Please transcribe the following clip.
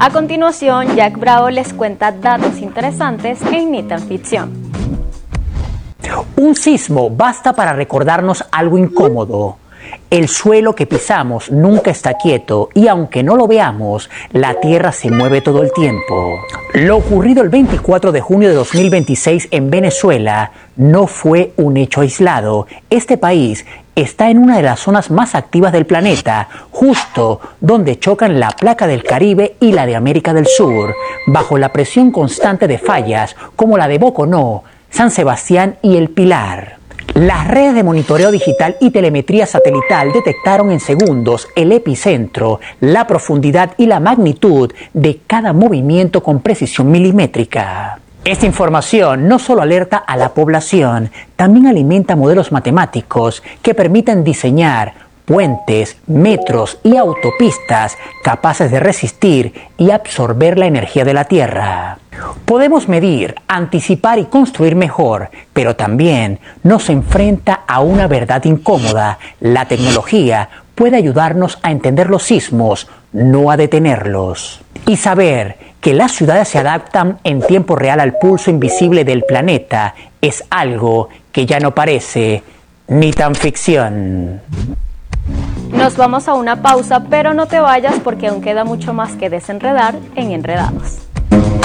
A continuación, Jack Bravo les cuenta datos interesantes en Ni Tan Ficción. Un sismo basta para recordarnos algo incómodo. El suelo que pisamos nunca está quieto y aunque no lo veamos, la Tierra se mueve todo el tiempo. Lo ocurrido el 24 de junio de 2026 en Venezuela no fue un hecho aislado. Este país está en una de las zonas más activas del planeta, justo donde chocan la placa del Caribe y la de América del Sur, bajo la presión constante de fallas como la de Boconó, San Sebastián y El Pilar. Las redes de monitoreo digital y telemetría satelital detectaron en segundos el epicentro, la profundidad y la magnitud de cada movimiento con precisión milimétrica. Esta información no solo alerta a la población, también alimenta modelos matemáticos que permiten diseñar puentes, metros y autopistas capaces de resistir y absorber la energía de la Tierra. Podemos medir, anticipar y construir mejor, pero también nos enfrenta a una verdad incómoda. La tecnología puede ayudarnos a entender los sismos, no a detenerlos. Y saber que las ciudades se adaptan en tiempo real al pulso invisible del planeta es algo que ya no parece ni tan ficción. Nos vamos a una pausa, pero no te vayas porque aún queda mucho más que desenredar en Enredados.